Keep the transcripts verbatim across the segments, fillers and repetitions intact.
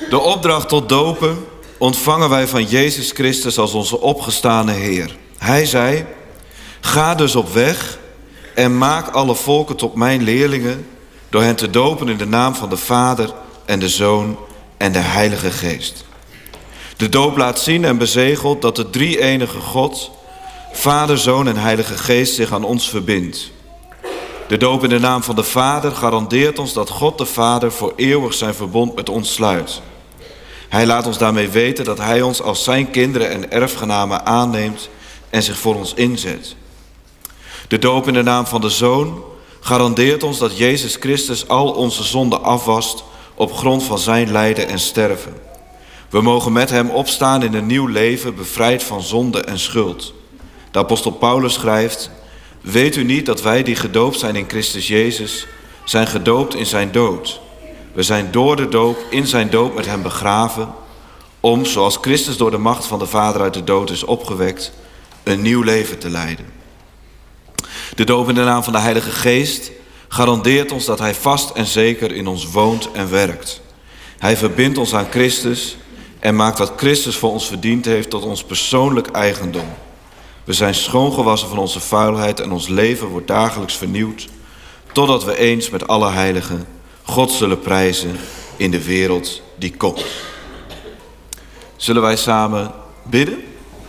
De opdracht tot dopen ontvangen wij van Jezus Christus als onze opgestane Heer. Hij zei: ga dus op weg en maak alle volken tot mijn leerlingen, door hen te dopen in de naam van de Vader en de Zoon en de Heilige Geest. De doop laat zien en bezegelt dat de drie-enige God, Vader, Zoon en Heilige Geest zich aan ons verbindt. De doop in de naam van de Vader garandeert ons dat God de Vader voor eeuwig zijn verbond met ons sluit. Hij laat ons daarmee weten dat hij ons als zijn kinderen en erfgenamen aanneemt en zich voor ons inzet. De doop in de naam van de Zoon garandeert ons dat Jezus Christus al onze zonden afwast op grond van zijn lijden en sterven. We mogen met hem opstaan in een nieuw leven, bevrijd van zonde en schuld. De apostel Paulus schrijft: weet u niet dat wij die gedoopt zijn in Christus Jezus, zijn gedoopt in zijn dood? We zijn door de doop in zijn dood met hem begraven, om, zoals Christus door de macht van de Vader uit de dood is opgewekt, een nieuw leven te leiden. De doop in de naam van de Heilige Geest garandeert ons dat hij vast en zeker in ons woont en werkt. Hij verbindt ons aan Christus en maakt wat Christus voor ons verdiend heeft tot ons persoonlijk eigendom. We zijn schoongewassen van onze vuilheid en ons leven wordt dagelijks vernieuwd, totdat we eens met alle heiligen God zullen prijzen in de wereld die komt. Zullen wij samen bidden?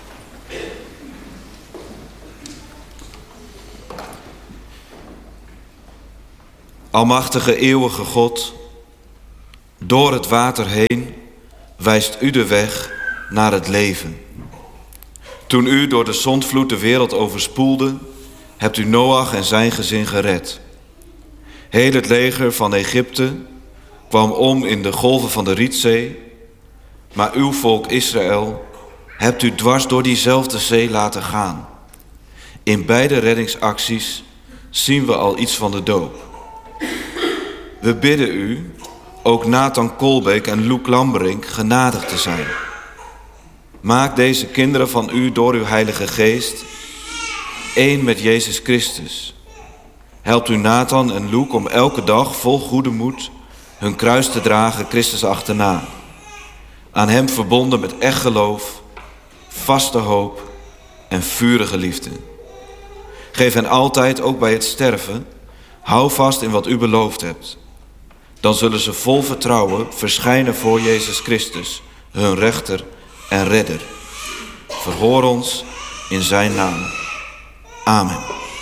Almachtige, eeuwige God, door het water heen wijst u de weg naar het leven. Toen u door de zondvloed de wereld overspoelde, hebt u Noach en zijn gezin gered. Heel het leger van Egypte kwam om in de golven van de Rietzee, maar uw volk Israël hebt u dwars door diezelfde zee laten gaan. In beide reddingsacties zien we al iets van de doop. We bidden u, ook Nathan Kolbeek en Loek Lamberink, genadig te zijn. Maak deze kinderen van u door uw Heilige Geest één met Jezus Christus. Helpt u Nathan en Loek om elke dag vol goede moed hun kruis te dragen Christus achterna. Aan hem verbonden met echt geloof, vaste hoop en vurige liefde. Geef hen altijd, ook bij het sterven, hou vast in wat u beloofd hebt. Dan zullen ze vol vertrouwen verschijnen voor Jezus Christus, hun rechter en redder. Verhoor ons in zijn naam. Amen.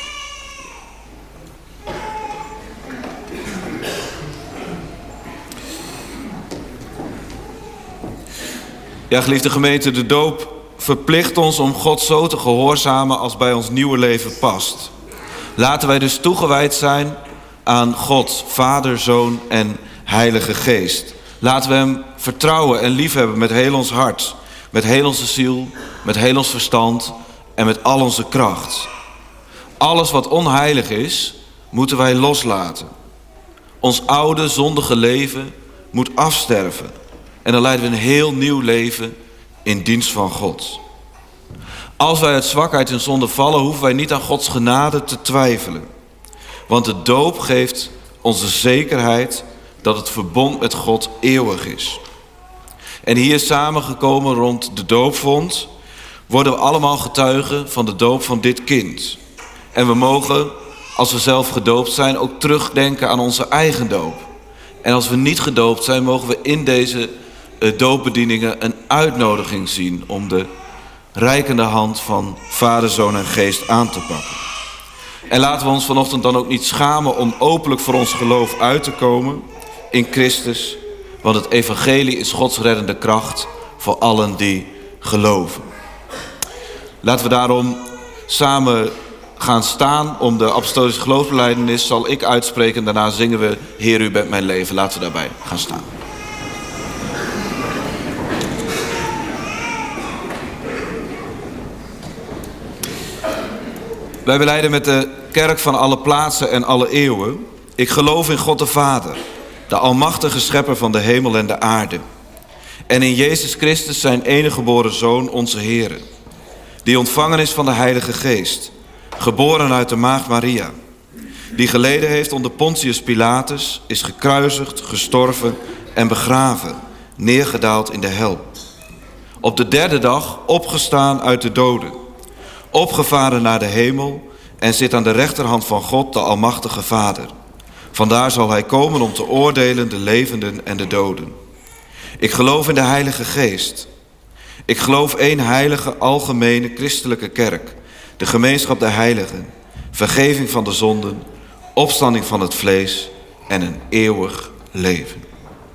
Ja, geliefde gemeente, de doop verplicht ons om God zo te gehoorzamen als bij ons nieuwe leven past. Laten wij dus toegewijd zijn aan God, Vader, Zoon en Heilige Geest. Laten we hem vertrouwen en liefhebben met heel ons hart, met heel onze ziel, met heel ons verstand en met al onze kracht. Alles wat onheilig is, moeten wij loslaten. Ons oude, zondige leven moet afsterven. En dan leiden we een heel nieuw leven in dienst van God. Als wij uit zwakheid en zonde vallen, hoeven wij niet aan Gods genade te twijfelen. Want de doop geeft ons de zekerheid dat het verbond met God eeuwig is. En hier samengekomen rond de doopvond worden we allemaal getuigen van de doop van dit kind. En we mogen, als we zelf gedoopt zijn, ook terugdenken aan onze eigen doop. En als we niet gedoopt zijn, mogen we in deze doopbedieningen een uitnodiging zien om de reikende hand van Vader, Zoon en Geest aan te pakken. En laten we ons vanochtend dan ook niet schamen om openlijk voor ons geloof uit te komen in Christus, want het evangelie is Gods reddende kracht voor allen die geloven. Laten we daarom samen gaan staan om de apostolische geloofsbelijdenis, zal ik uitspreken en daarna zingen we Heer, u bent mijn leven. Laten we daarbij gaan staan. Wij belijden met de kerk van alle plaatsen en alle eeuwen: ik geloof in God de Vader, de almachtige schepper van de hemel en de aarde. En in Jezus Christus, zijn enige geboren Zoon, onze Heer, die ontvangen is van de Heilige Geest, geboren uit de maagd Maria, die geleden heeft onder Pontius Pilatus, is gekruisigd, gestorven en begraven, neergedaald in de hel. Op de derde dag opgestaan uit de doden, opgevaren naar de hemel en zit aan de rechterhand van God, de Almachtige Vader. Vandaar zal hij komen om te oordelen de levenden en de doden. Ik geloof in de Heilige Geest. Ik geloof één heilige, algemene, christelijke kerk, de gemeenschap der heiligen, vergeving van de zonden, opstanding van het vlees en een eeuwig leven.